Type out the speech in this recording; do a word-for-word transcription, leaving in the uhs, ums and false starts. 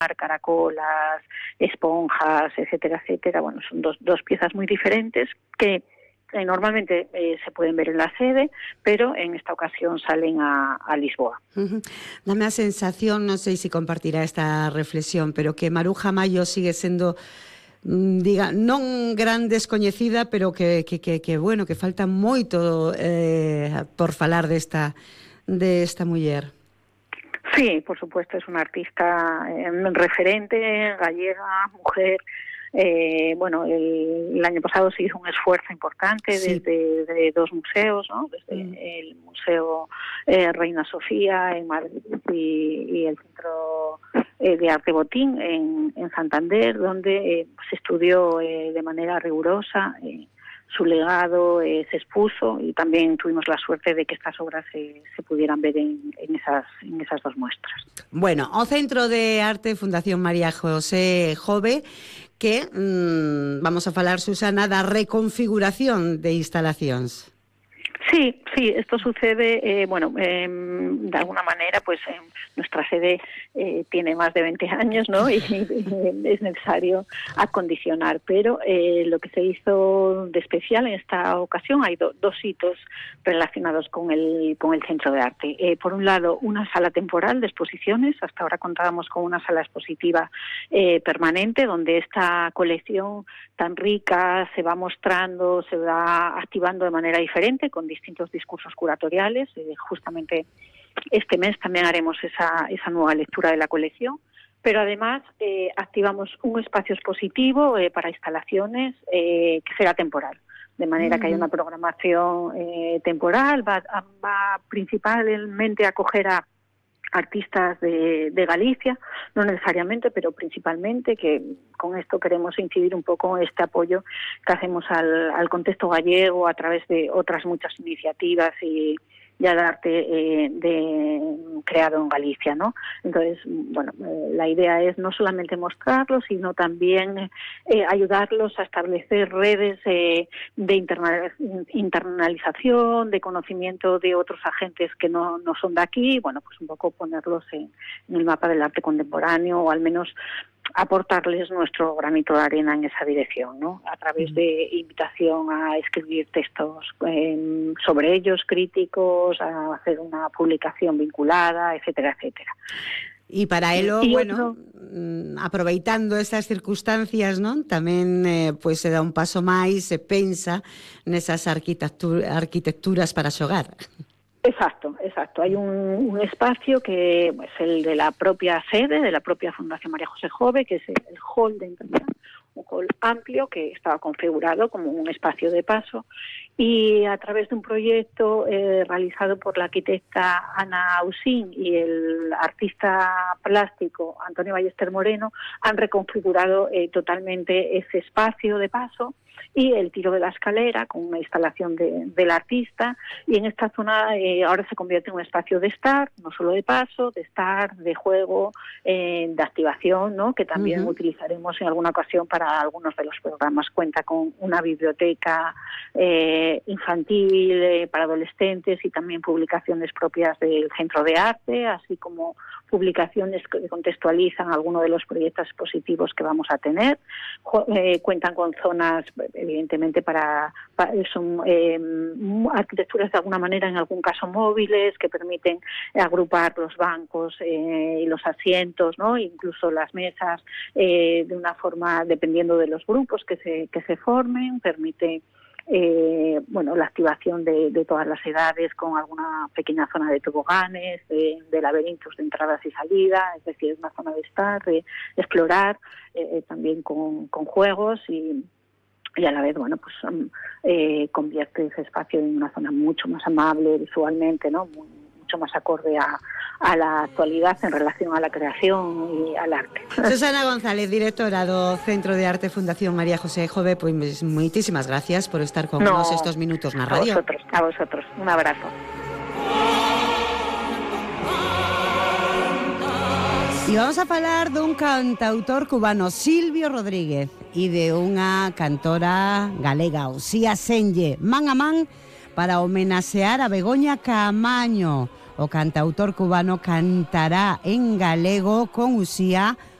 caracolas, esponjas, etcétera, etcétera. Bueno, son dos, dos piezas muy diferentes que eh, normalmente eh, se pueden ver en la sede, pero en esta ocasión salen a, a Lisboa. Uh-huh. Dame a sensación, non sei se compartirá esta reflexión, pero que Maruja Maio sigue sendo diga, non gran descoñecida, pero que, que, que, que bueno, que falta moito eh, por falar desta, desta muller. Sí, por supuesto, es una artista eh, referente, gallega, mujer. Eh, bueno, el, el año pasado se hizo un esfuerzo importante sí. desde de dos museos, ¿no? Desde mm. el Museo eh, Reina Sofía en Madrid y, y el Centro eh, de Arte Botín en, en Santander, donde eh, se estudió eh, de manera rigurosa eh, su legado, eh, se expuso, y también tuvimos la suerte de que estas obras se, se pudieran ver en, en, esas, en esas dos muestras. Bueno, o Centro de Arte Fundación María José Jove, que mmm, vamos a falar, Susana, da reconfiguración de instalacións. Sí, sí, esto sucede, eh, bueno, eh, de alguna manera, pues eh, nuestra sede eh, tiene más de veinte años, ¿no? Y, y es necesario acondicionar, pero eh, lo que se hizo de especial en esta ocasión, hay do, dos hitos relacionados con el con el Centro de Arte. Eh, por un lado, una sala temporal de exposiciones. Hasta ahora contábamos con una sala expositiva eh, permanente, donde esta colección tan rica se va mostrando, se va activando de manera diferente, con distintos discursos curatoriales. Eh, justamente este mes también haremos esa, esa nueva lectura de la colección, pero además eh, activamos un espacio expositivo eh, para instalaciones eh, que será temporal, de manera uh-huh. que haya una programación eh, temporal, va, va principalmente a acoger a artistas de, de Galicia, no necesariamente, pero principalmente, que con esto queremos incidir un poco en este apoyo que hacemos al, al contexto gallego a través de otras muchas iniciativas y ya de arte eh, de, creado en Galicia, ¿no? Entonces, bueno, eh, la idea es no solamente mostrarlos, sino también eh, ayudarlos a establecer redes eh, de interna- internalización, de conocimiento de otros agentes que no, no son de aquí, bueno, pues un poco ponerlos en, en el mapa del arte contemporáneo, o al menos aportarles nuestro granito de arena en esa dirección, ¿no? A través de invitación a escribir textos eh, sobre ellos, críticos, a hacer una publicación vinculada, etcétera, etcétera. E para elo, y bueno, otro... aproveitando estas circunstancias, non? Tamén eh, pois se dá un paso máis, se pensa nesas arquitectur- arquitecturas para xogar. Exacto, exacto. Hay un, un espacio que es pues, el de la propia sede, de la propia Fundación María José Jove, que es el hall de entrada, un hall amplio que estaba configurado como un espacio de paso, y a través de un proyecto eh, realizado por la arquitecta Ana Ausín y el artista plástico Antonio Ballester Moreno, han reconfigurado eh, totalmente ese espacio de paso y el tiro de la escalera con una instalación de, del artista, y en esta zona eh, ahora se convierte en un espacio de estar, no solo de paso, de estar, de juego, eh, de activación, ¿no? Que también uh-huh. utilizaremos en alguna ocasión para algunos de los programas. Cuenta con una biblioteca eh, infantil eh, para adolescentes y también publicaciones propias del Centro de Arte, así como publicaciones que contextualizan algunos de los proyectos expositivos que vamos a tener. Eh, cuentan con zonas, evidentemente, para, para son eh, arquitecturas de alguna manera, en algún caso móviles, que permiten agrupar los bancos eh, y los asientos, ¿no? Incluso las mesas eh, de una forma, dependiendo de los grupos que se que se formen, permite Eh, bueno, la activación de, de todas las edades, con alguna pequeña zona de toboganes, de, de laberintos de entradas y salidas, es decir, una zona de estar, de explorar, eh, también con, con juegos, y, y a la vez, bueno, pues eh, convierte ese espacio en una zona mucho más amable visualmente, ¿no? Muy, mucho más acorde a, a la actualidad en relación a la creación y al arte. Susana González, directora do Centro de Arte Fundación María José Jove, pois moitísimas gracias por estar con no, nos estos minutos na radio. A vosotros, a vosotros. Un abrazo. E vamos a falar dun cantautor cubano, Silvio Rodríguez, e de unha cantora galega, Uxía Senlle, Man a Man, para homenaxear a Begoña Caamaño. O cantautor cubano cantará en galego con Uxía